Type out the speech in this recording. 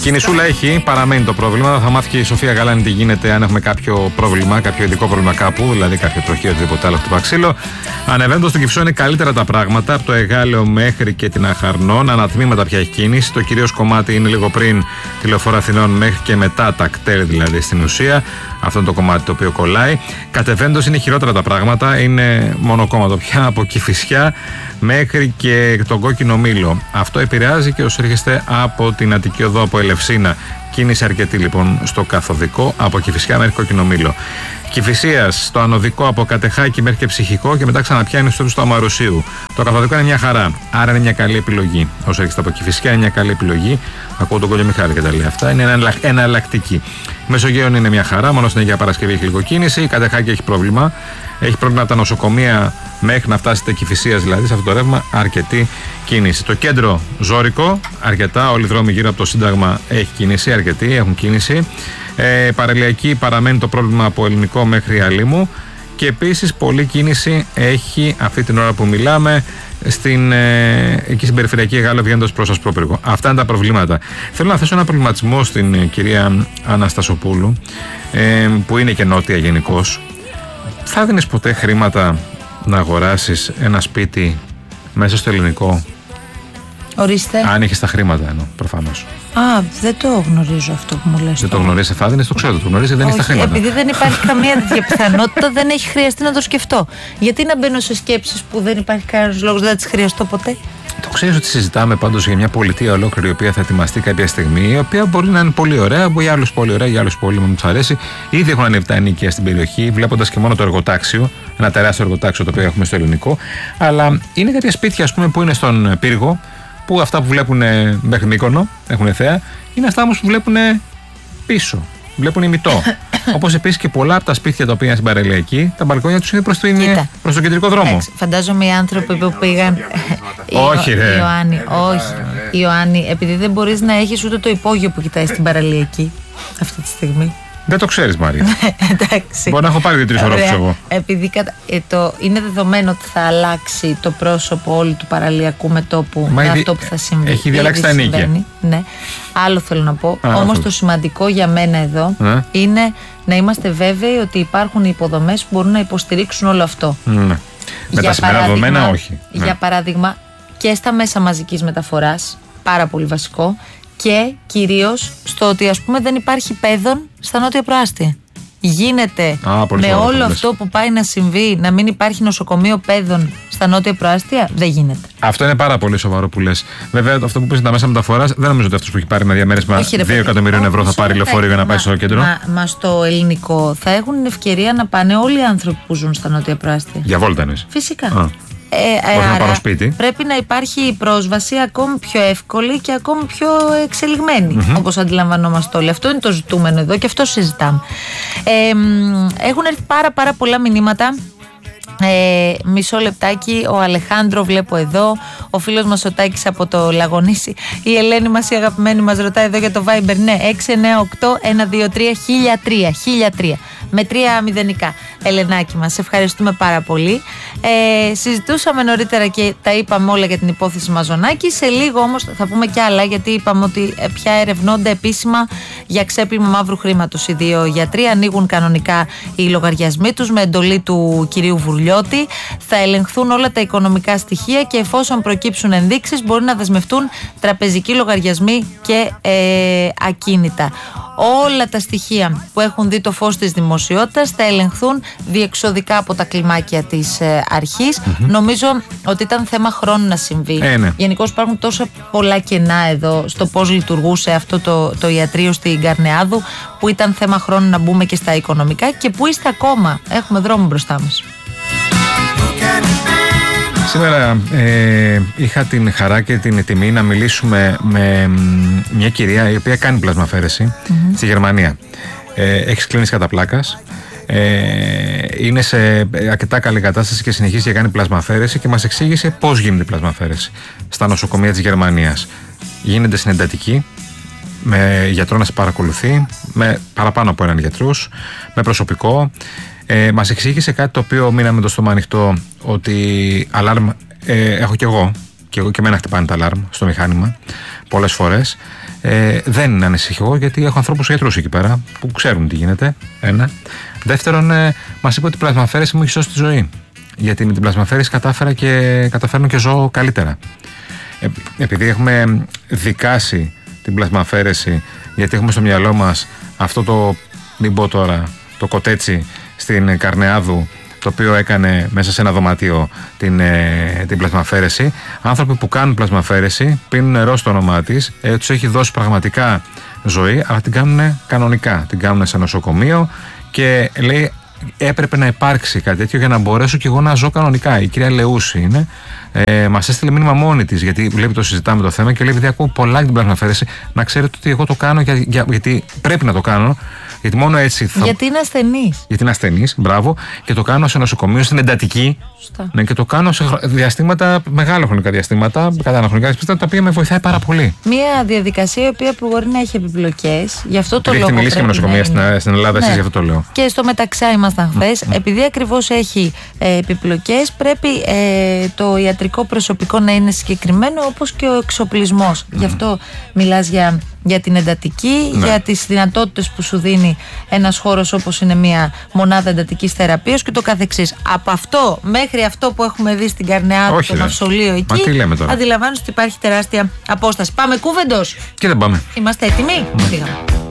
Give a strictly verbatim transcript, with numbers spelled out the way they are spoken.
Κινησούλα έχει, παραμένει το πρόβλημα. Θα μάθει και η Σοφία Γαλάνη τι γίνεται αν έχουμε κάποιο πρόβλημα, κάποιο ειδικό πρόβλημα κάπου, δηλαδή κάποιο τροχείο ή οτιδήποτε άλλο χτυπά ξύλο. Ανεβαίνοντας στο Κυφισό είναι καλύτερα τα πράγματα, από το Εγάλεο μέχρι και την Αχαρνών. Ανατμήματα πια έχει κίνηση. Το κυρίως κομμάτι είναι λίγο πριν τη Λεωφόρο Αθηνών μέχρι και μετά τα κτέλ, δηλαδή στην ουσία. Αυτό είναι το κομμάτι το οποίο κολλάει. Κατεβαίνοντας είναι χειρότερα τα πράγματα. Είναι μονοκόμματο πια από Κηφισιά μέχρι και τον Κόκκινο Μήλο. Αυτό επηρεάζει και όσοι έρχεστε από την Αττική Οδό από Ελευσίνα. Κίνηση αρκετή λοιπόν στο καθοδικό από Κηφισιά μέχρι Κόκκινο Μήλο. Κηφισίας στο ανωδικό από Κατεχάκη μέχρι και Ψυχικό και μετά ξαναπιάνει στο του Αμαρουσίου. Το καθοδικό είναι μια χαρά. Άρα είναι μια καλή επιλογή. Όσο έρχεστε από Κηφισιά είναι μια καλή επιλογή. Ακούω τον Κόλλιο Μιχάλη και τα λέει αυτά. Είναι εναλλακτική. Μεσογείων είναι μια χαρά. Μόνο στην Αγία Παρασκευή έχει λίγο κίνηση. Η Κατεχάκη έχει πρόβλημα. Έχει πρόβλημα από τα νοσοκομεία μέχρι να φτάσετε Κηφισίας, δηλαδή σε αυτό το ρεύμα αρκετή κίνηση. Το κέντρο ζώρικο, αρκετά. Όλοι οι δρόμοι γύρω από το Σύνταγμα έχει κίνηση, αρκετοί έχουν κίνηση. Ε, παραλιακή παραμένει το πρόβλημα από Ελληνικό μέχρι Αλήμου. Και επίσης πολλή κίνηση έχει αυτή την ώρα που μιλάμε στην, ε, εκεί στην περιφερειακή Εγάλεο βγαίνοντας προς Ασπρόπυργο. Αυτά είναι τα προβλήματα. Θέλω να θέσω ένα προβληματισμό στην ε, κυρία Αναστασοπούλου, ε, που είναι και νότια γενικώς. Θα έδινες ποτέ χρήματα να αγοράσεις ένα σπίτι μέσα στο Ελληνικό? Ορίστε. Αν έχεις τα χρήματα, εννοώ, προφανώς. Α, δεν το γνωρίζω αυτό που μου λες. Δεν το γνωρίζεις, θα έδινες, το ξέρω, το γνωρίζεις, δεν έχεις τα χρήματα. Επειδή δεν υπάρχει καμία τέτοια πιθανότητα, δεν έχει χρειαστεί να το σκεφτώ. Γιατί να μπαίνω σε σκέψεις που δεν υπάρχει κανένας λόγος, δεν θα τις χρειαστώ ποτέ. Το ξέρεις ότι συζητάμε πάντως για μια πολιτεία ολόκληρη η οποία θα ετοιμαστεί κάποια στιγμή, η οποία μπορεί να είναι πολύ ωραία, για άλλους πολύ ωραία, για άλλους πολύ μου τους αρέσει. Ήδη έχουν ανέβει τα ενοίκια στην περιοχή, βλέποντας και μόνο το εργοτάξιο, ένα τεράστιο εργοτάξιο το οποίο έχουμε στο Ελληνικό. Αλλά είναι κάποια σπίτια, ας πούμε, που είναι στον πύργο, που αυτά που βλέπουν μέχρι Μύκονο, έχουν θέα, είναι αυτά όμως που βλέπουν πίσω, βλέπουν ημιτό. Όπως επίσης και πολλά από τα σπίτια τα οποία είναι στην παραλιακή, τα μπαλκόνια τους είναι προς, την, προς τον κεντρικό δρόμο. Έξι, φαντάζομαι οι άνθρωποι που πήγαν. Όχι, ρε. Ιωάννη, όχι. Ιωάννη, επειδή δεν μπορείς να έχεις ούτε το υπόγειο που κοιτάει στην παραλιακή αυτή τη στιγμή. Δεν το ξέρεις, Μάρια. Εντάξει. Μπορεί να έχω πάρει δύο-τρεις ώρες εγώ. Επειδή κατα... ε, το... είναι δεδομένο ότι θα αλλάξει το πρόσωπο όλου του παραλιακού μετώπου με ήδη... αυτό που θα συμβεί. Έχει διαλλάξει τα ενοίκια. Ναι. Άλλο θέλω να πω. Όμως το σημαντικό για μένα εδώ ναι. είναι να είμαστε βέβαιοι ότι υπάρχουν υποδομές που μπορούν να υποστηρίξουν όλο αυτό. Ναι. Με τα σημερινά δεδομένα, όχι. Για ναι. παράδειγμα, και στα μέσα μαζικής μεταφοράς, πάρα πολύ βασικό. Και κυρίως στο ότι, ας πούμε, δεν υπάρχει παιδών στα νότια προάστια. Γίνεται Α, με όλο αυτό που πάει να συμβεί να μην υπάρχει νοσοκομείο παιδών στα νότια προάστια? Δεν γίνεται. Αυτό είναι πάρα πολύ σοβαρό που λες. Βέβαια, αυτό που πεις τα μέσα μεταφοράς, δεν νομίζω ότι αυτός που έχει πάρει ένα διαμέρισμα δύο εκατομμυρίων ευρώ θα πάρει λεωφορείο για να πάει στο κέντρο. Μα, μα στο Ελληνικό θα έχουν την ευκαιρία να πάνε όλοι οι άνθρωποι που ζουν στα νότια προάστια. Για βόλτα εννοείς? Φυσικά. Α. Ε, άρα, να πάρω σπίτι. Πρέπει να υπάρχει η πρόσβαση ακόμη πιο εύκολη και ακόμη πιο εξελιγμένη, mm-hmm. όπως αντιλαμβανόμαστε όλοι. Αυτό είναι το ζητούμενο εδώ και αυτό συζητάμε. Ε, έχουν έρθει πάρα πάρα πολλά μηνύματα. Ε, μισό λεπτάκι, ο Αλεχάνδρο βλέπω εδώ, ο φίλος μας ο Τάκης από το Λαγονίσι, η Ελένη μας η αγαπημένη μας ρωτάει εδώ για το Viber. Ναι, έξι εννιά οκτώ ένα δύο τρία χίλια τρία χίλια τρία με τρία μηδενικά. Ελενάκη μας, ευχαριστούμε πάρα πολύ. ε, Συζητούσαμε νωρίτερα και τα είπαμε όλα για την υπόθεση Μαζονάκη. Σε λίγο όμως θα πούμε κι άλλα, γιατί είπαμε ότι πια ερευνώνται επίσημα για ξέπλυμα μαύρου χρήματος οι δύο γιατροί. Ανοίγουν κανονικά οι λογαριασμοί τους με εντολή του κυρίου Βουρλιώτη. Θα ελεγχθούν όλα τα οικονομικά στοιχεία και εφόσον προκύψουν ενδείξεις μπορεί να δεσμευτούν τραπεζικοί λογαριασμοί και ε, ακίνητα. Όλα τα στοιχεία που έχουν δει το φως της δημοσιότητας θα ελεγχθούν διεξοδικά από τα κλιμάκια της ε, αρχής. Mm-hmm. Νομίζω ότι ήταν θέμα χρόνου να συμβεί. Ε, ναι. Γενικώς υπάρχουν τόσα πολλά κενά εδώ στο πώς λειτουργούσε αυτό το, το ιατρείο στην Καρνεάδου, που ήταν θέμα χρόνου να μπούμε και στα οικονομικά, και που είστε ακόμα. Έχουμε δρόμο μπροστά μας. Σήμερα ε, είχα την χαρά και την τιμή να μιλήσουμε με μια κυρία η οποία κάνει πλασμαφαίρεση mm-hmm. στη Γερμανία. Ε, έχει κλίνεις κατά πλάκας. Ε, είναι σε αρκετά καλή κατάσταση και συνεχίζει και κάνει πλασμαφαίρεση και μας εξήγησε πώς γίνεται η πλασμαφαίρεση στα νοσοκομεία της Γερμανίας. Γίνεται στην εντατική, με γιατρό να σε παρακολουθεί, με παραπάνω από έναν γιατρούς, με προσωπικό. Ε, μας εξήγησε κάτι το οποίο μείναμε το στόμα ανοιχτό, ότι αλάρμ ε, έχω κι εγώ, και εγώ και εμένα χτυπάνε τα αλάρμ στο μηχάνημα. πολλές φορές. Ε, δεν ανησυχώ, γιατί έχω ανθρώπους γιατρούς εκεί πέρα που ξέρουν τι γίνεται. Ένα. Δεύτερον, ε, μας είπε ότι η πλασμαφέρεση μου έχει σώσει τη ζωή. Γιατί με την πλασμαφέρεση κατάφερα και καταφέρνω και ζω καλύτερα. Ε, επειδή έχουμε δικάσει την πλασμαφέρεση, γιατί έχουμε στο μυαλό μας αυτό το, μην πω τώρα, το κοτέτσι στην Καρνεάδου, το οποίο έκανε μέσα σε ένα δωμάτιο την, ε, την πλασμαφέρεση. Άνθρωποι που κάνουν πλασμαφέρεση πίνουν νερό στο όνομά της, ε, τους έχει δώσει πραγματικά ζωή, αλλά την κάνουν κανονικά. Την κάνουν σε νοσοκομείο και λέει έπρεπε να υπάρξει κάτι τέτοιο για να μπορέσω και εγώ να ζω κανονικά. Η κυρία Λεούση είναι. Ε, μας έστειλε μήνυμα μόνη της, γιατί βλέπει το συζητάμε το θέμα και λέει: επειδή ακούω πολλά για την πλασμαφέρεση, να ξέρετε ότι εγώ το κάνω για, για, γιατί πρέπει να το κάνω. Γιατί μόνο έτσι θα... Γιατί είναι ασθενής. Γιατί είναι ασθενής, μπράβο. Και το κάνω σε νοσοκομείο, στην εντατική. Σωστά. Ναι, και το κάνω σε διαστήματα, μεγάλα χρονικά διαστήματα, κατά ένα χρονικά διαστήματα, τα οποία με βοηθάει πάρα πολύ. Μια διαδικασία η οποία μπορεί να έχει επιπλοκές. Γι' αυτό το λόγο. Έχετε μιλήσει και με νοσοκομεία στην, στην Ελλάδα, ναι. Εσείς γι' αυτό το λέω. Και στο μεταξά ήμασταν χθες. Mm. Επειδή ακριβώς έχει ε, επιπλοκές, πρέπει ε, το ιατρικό προσωπικό να είναι συγκεκριμένο, όπως και ο εξοπλισμός. Mm. Γι' αυτό μιλάς για. Για την εντατική, ναι. Για τις δυνατότητες που σου δίνει ένας χώρος όπως είναι μια μονάδα εντατικής θεραπείας και το καθεξής. Από αυτό μέχρι αυτό που έχουμε δει στην Καρνεάδου, το μαυσολείο εκεί, αντιλαμβάνεσαι ότι υπάρχει τεράστια απόσταση. Πάμε κούβεντος. Και δεν πάμε. Είμαστε έτοιμοι. Mm. Πήγαμε.